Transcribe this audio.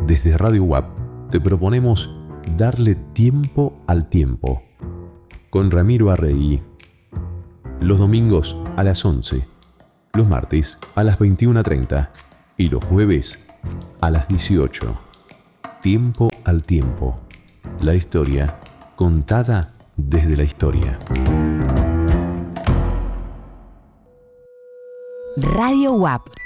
Desde Radio UAP te proponemos darle tiempo al tiempo. Con Ramiro Arregui. Los domingos a las 11, los martes a las 21:30 y los jueves a las 18. Tiempo al tiempo. La historia contada desde la historia. Radio UAP